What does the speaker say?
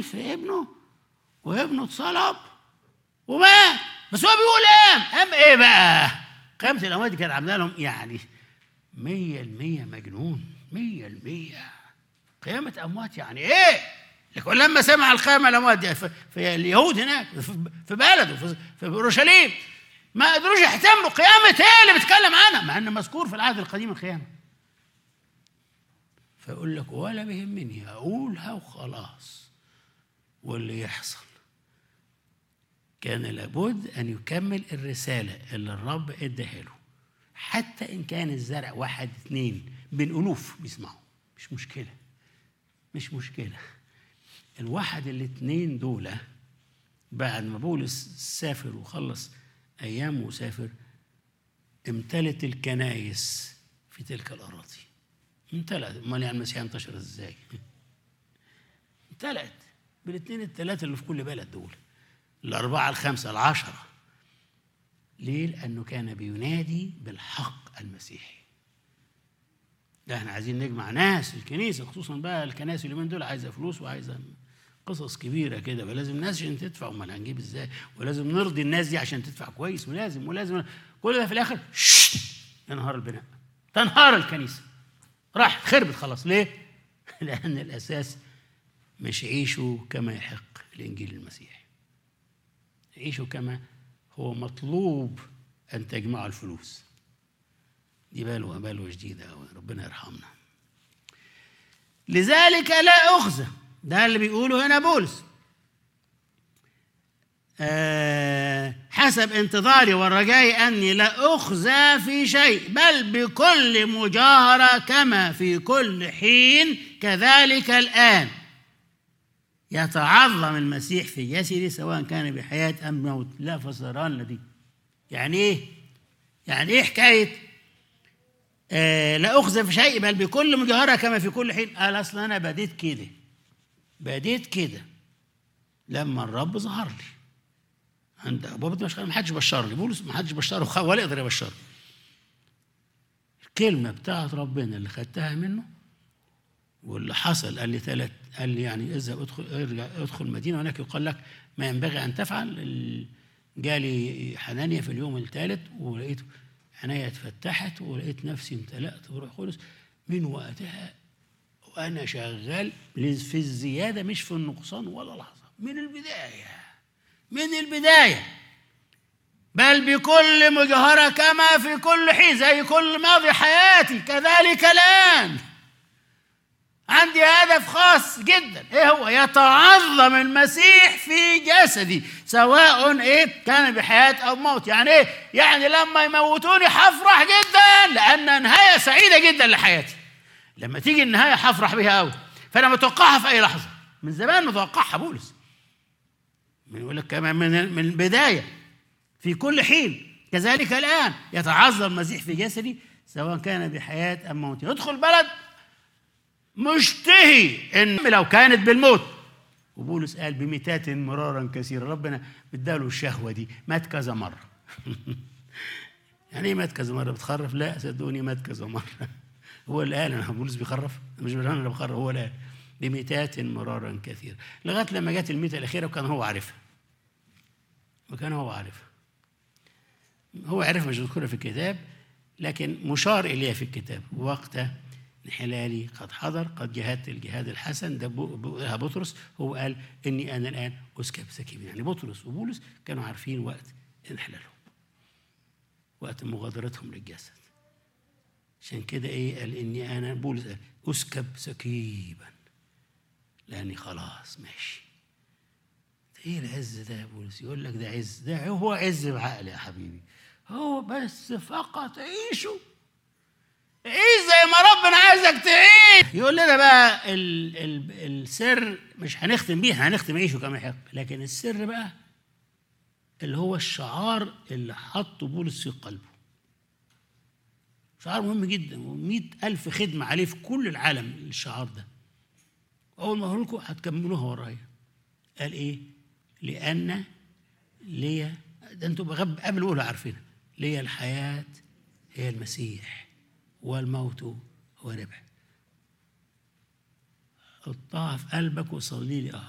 العجيب في ابنه، وابنه اتصلب ومات. بس هو بيقول قام ايه بقى؟ قيامة الأموات دي كانت عاملة لهم يعني 100% مجنون، 100%. قيامة أموات يعني إيه؟ لكن لما سمع القيامة الأموات دي في اليهود هناك في بلده في أورشليم ما قدروش يحتملوا قيامة إيه اللي بيتكلم عنها، مع إن مذكور في العهد القديم القيامة. فيقول لك ولا بيهمني، أقولها وخلاص. واللي يحصل كان لابد أن يكمل الرسالة اللي الرب اداها له، حتى إن كان الزرع 1 2 بالألوف بيسمعوا، مش مشكلة، مش مشكلة. الواحد الاثنين دول بعد ما بولس سافر وخلص أيامه وسافر، امتلت الكنائس في تلك الأراضي، امتلأت. امال يعني المسيح انتشر ازاي؟ امتلأت بالاثنين الثلاثة اللي في كل بلد دول، 4 5 10. ليه؟ لأنه كان بينادي بالحق المسيحي. ده احنا عايزين نجمع ناس الكنيسة، خصوصا بقى الكنائس اليومين دول عايزة فلوس وعايزة قصص كبيرة كده، فلازم ناس عشان تدفع، امال هنجيب ازاي؟ ولازم نرضي الناس دي عشان تدفع كويس، ولازم كل ده في الآخر ينهار البناء، تنهار الكنيسة، راح خربت خلاص. ليه؟ لأن الأساس مش عيشوا كما يحق الإنجيل المسيحي، عيشوا كما هو مطلوب أن تجمعوا الفلوس. دي بلوة جديدة أوي، ربنا يرحمنا. لذلك لا أخزى، ده اللي بيقوله هنا بولس، حسب انتظاري والرجاء أني لا أخزى في شيء، بل بكل مجاهرة كما في كل حين كذلك الآن يتعظم المسيح في جسدي سواء كان بحياة أم موت. لا فسران دي يعني إيه؟ يعني إيه حكاية لا أخزى في شيء بل بكل مجاهرة كما في كل حين؟ قال أصل أنا بديت كده لما الرب ظهر لي عند أبواب دمشق. ما حدش بشر لي، بولس ما حدش بشره ولا يقدر يبشر. الكلمة بتاعت ربنا اللي خدتها منه واللي حصل، قال لي يعني اذهب ادخل المدينة هناك يقال لك ما ينبغي أن تفعل. جالي حنانيا في اليوم الثالث ولقيت عينيا اتفتحت ولقيت نفسي امتلأت بروح القدس. من وقتها وأنا شغال في الزيادة مش في النقصان ولا لحظة، من البداية. بل بكل مجاهرة كما في كل حين، زي كل ماضي حياتي كذلك الآن. عندي هدف خاص جدا، ايه هو؟ يتعظم المسيح في جسدي سواء ايه كان بحياة او موت. يعني ايه؟ يعني لما يموتوني هفرح جدا لان نهاية سعيدة جدا لحياتي. لما تيجي النهاية هفرح بها قوي، فانا متوقعها في اي لحظة، من زمان متوقعها بولس، يقول لك كمان من البداية في كل حين كذلك الآن يتعظم المسيح في جسدي سواء كان بحياة أم موت. يدخل بلد مشتهي إن لو كانت بالموت، وبولس قال بميتات مرارا كثيرا. ربنا اداله الشهوة دي، مات كذا مرة. يعني ايه مات كذا مرة؟ بتخرف؟ لا صدقوني مات كذا مرة. هو اللي قال، انا بولس بيخرف؟ مش انا اللي بخرف، هو اللي قال بميتات مرارا كثيرا، لغاية لما جت الميتة الأخيرة وكان هو عارفها. هو عرف، مش مذكورة في الكتاب لكن مشار إليها في الكتاب. وقت انحلالي قد حضر، قد جاهدت الجهاد الحسن. ده بطرس هو قال إني أنا الآن أسكب سكيبا. يعني بطرس وبولس كانوا عارفين وقت انحلالهم، وقت مغادرتهم للجسد. عشان كده إيه قال إني أنا، بولس قال أسكب سكيبا لأني خلاص ماشي. ايه العز ده يا بولس؟ يقول لك ده عز، ده هو عز بعقل يا حبيبي، هو بس فقط عيشه، عيش زي ما ربنا عايزك تعيش. يقول لنا بقى السر، مش هنختم بيه، هنختم عيشه كما يحق، لكن السر بقى اللي هو الشعار اللي حطه بولس في قلبه، شعار مهم جدا، و100,000 خدمة عليه في كل العالم الشعار ده. أول ما أقول لكم هتكملوها ورايا. قال إيه؟ لأن ليا، ده أنتوا قبل أقولها عارفينها، ليا الحياة هي المسيح والموت هو ربح. حطها في قلبك وصلي لي